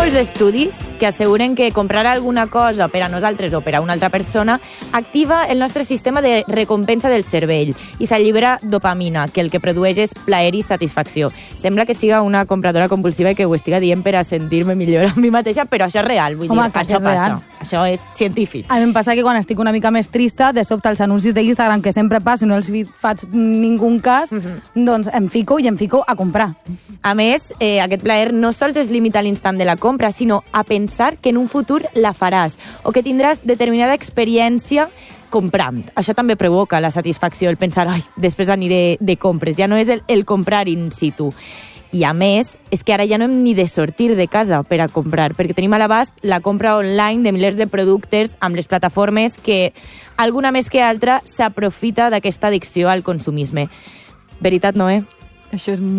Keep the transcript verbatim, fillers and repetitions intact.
molts estudis que asseguren que comprar alguna cosa per a nosaltres o per a una altra persona activa el nostre sistema de recompensa del cervell i s'allibera dopamina, que el que produeix és plaer i satisfacció. Sembla que siga una compradora compulsiva i que ho estiga dient per a sentir-me millor a mi mateixa, però això és real, vull Home, dir, això és passa. real. Això és científic. A mi em passa que quan estic una mica més trista, de sobte els anuncis d'Instagram que sempre passo i no els faig ningú cas, uh -huh. doncs em fico i em fico a comprar. A més, eh, aquest plaer no sols es limita a l'instant de la compra, sinó a pensar que en un futur la faràs o que tindràs determinada experiència comprant. Això també provoca la satisfacció, el pensar, ai, després aniré de compres. Ja no és el, el comprar in situ. I a més, és que ara ja no hem ni de sortir de casa per a comprar, perquè tenim a l'abast la compra online de milers de productes amb les plataformes que, alguna més que altra, s'aprofita d'aquesta addicció al consumisme. Veritat, Noé? Això és